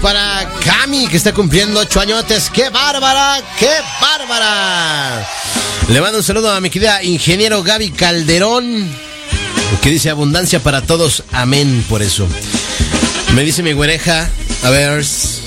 para Cami, que está cumpliendo 8 añotes. ¡Qué bárbara! ¡Qué bárbara! Le mando un saludo a mi querida ingeniero Gaby Calderón, que dice abundancia para todos. Amén por eso. Me dice mi güereja, a ver,